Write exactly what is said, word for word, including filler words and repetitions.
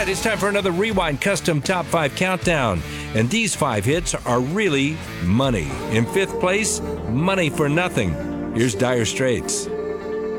right, it's time for another Rewind Custom Top five Countdown. And these five hits are really money. In fifth place, Money for Nothing. Here's Dire Straits.